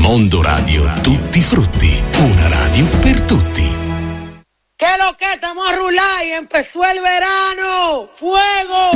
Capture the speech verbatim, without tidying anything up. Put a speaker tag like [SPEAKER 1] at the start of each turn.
[SPEAKER 1] Mondo Radio Tutti Frutti, una radio per tutti.
[SPEAKER 2] ¿Qué lo que estamos a rular y empezó el verano? ¡Fuego!